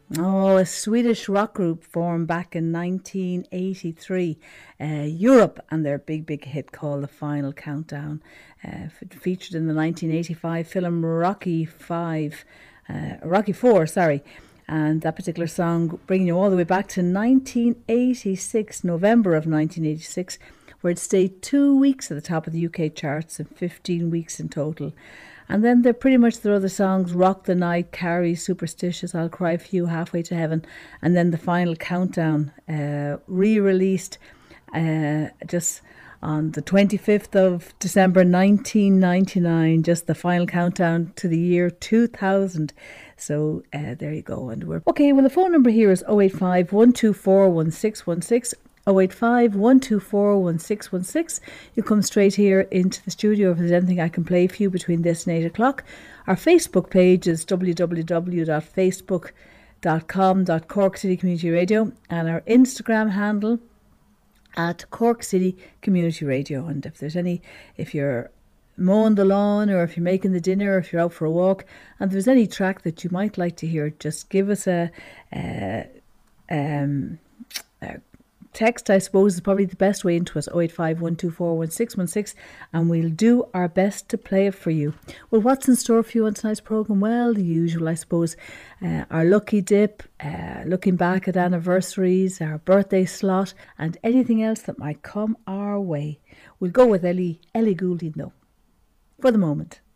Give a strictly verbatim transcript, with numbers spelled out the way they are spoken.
Oh, a Swedish rock group formed back in nineteen eighty-three, uh, Europe, and their big, big hit called The Final Countdown. Uh, f- featured in the nineteen eighty-five film Rocky Five, uh, Rocky Four, sorry. And that particular song bringing you all the way back to nineteen eighty-six, November of nineteen eighty-six, where it stayed two weeks at the top of the U K charts and fifteen weeks in total. And then they're pretty much their other songs, Rock the Night, Carrie, Superstitious, I'll Cry for You, Halfway to Heaven, and then The Final Countdown, uh, re-released uh, just on the twenty-fifth of December nineteen ninety-nine, just the final countdown to the year two thousand. So uh, there you go. And we're okay. Well, the phone number here is oh eight five, one two four, one six one six. oh eight five, one two four, one six one six. You come straight here into the studio if there's anything I can play for you between this and eight o'clock. Our Facebook page is w w w dot facebook dot com dot Cork City Community Radio, and our Instagram handle at Cork City Community Radio. And if there's any, if you're mowing the lawn, or if you're making the dinner, or if you're out for a walk, and there's any track that you might like to hear, just give us a, a um, a text, I suppose, is probably the best way into us. oh eight five, one two four, one six one six, and we'll do our best to play it for you. Well, what's in store for you on tonight's programme? Well, the usual, I suppose. Uh, our lucky dip, uh, looking back at anniversaries, our birthday slot, and anything else that might come our way. We'll go with Ellie, Ellie Goulding, though, for the moment.